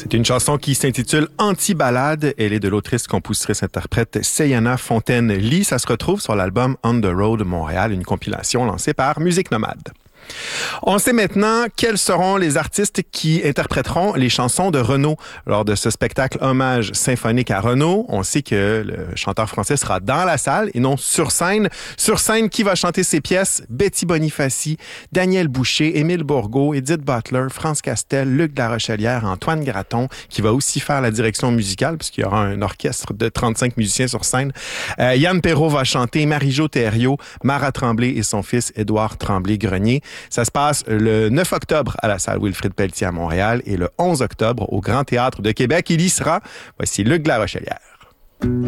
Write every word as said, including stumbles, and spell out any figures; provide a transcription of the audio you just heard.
C'est une chanson qui s'intitule Anti-ballade. Elle est de l'autrice-compositrice-interprète Seyana Fontaine-Lee. Ça se retrouve sur l'album On the Road Montréal, une compilation lancée par Musique Nomade. On sait maintenant quels seront les artistes qui interpréteront les chansons de Renaud lors de ce spectacle hommage symphonique à Renaud. On sait que le chanteur français sera dans la salle et non sur scène. Sur scène, qui va chanter ses pièces? Betty Bonifaci, Daniel Boucher, Émile Bourgault, Edith Butler, France Castel, Luc Larochelière, Antoine Graton, qui va aussi faire la direction musicale puisqu'il y aura un orchestre de trente-cinq musiciens sur scène. Euh, Yann Perrault va chanter, Marie-Jo Thériault, Mara Tremblay et son fils Édouard Tremblay-Grenier. Ça se passe le neuf octobre à la salle Wilfrid-Pelletier à Montréal et le onze octobre au Grand Théâtre de Québec. Il y sera. Voici Luc Larochelière.